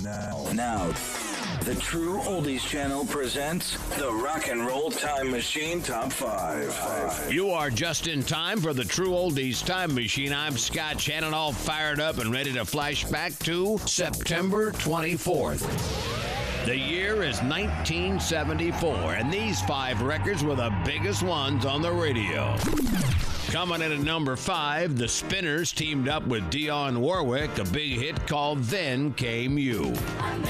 Now, the True Oldies channel presents the Rock and Roll Time Machine Top 5. You are just in time for the True Oldies Time Machine. I'm Scott Shannon, all fired up and ready to flash back to September 24th. The year is 1974, and these 5 records were the biggest ones on the radio. Coming in at number 5, the Spinners teamed up with Dionne Warwick, a big hit called Then Came You.